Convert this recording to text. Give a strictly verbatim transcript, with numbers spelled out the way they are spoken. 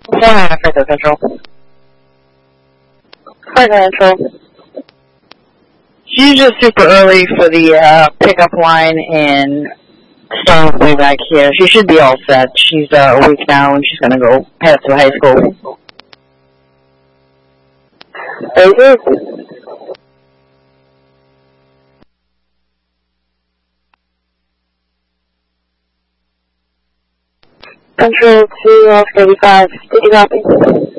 Yeah, Further Control. Further Control. She's just super early for the uh, pickup line and staying way back here. She should be all set. She's uh, a week now and she's going to go head to high school. Thank you. Control two, off thirty-five. Did you copy?